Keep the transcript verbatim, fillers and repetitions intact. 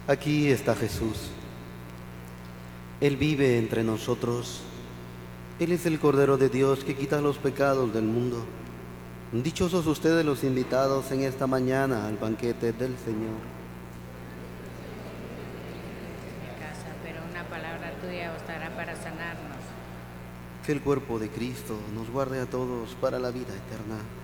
Aquí está Jesús. Él vive entre nosotros. Él es el Cordero de Dios que quita los pecados del mundo. Dichosos ustedes los invitados en esta mañana al banquete del Señor. Mi casa, pero una palabra tuya bastará para sanarnos. Que el cuerpo de Cristo nos guarde a todos para la vida eterna.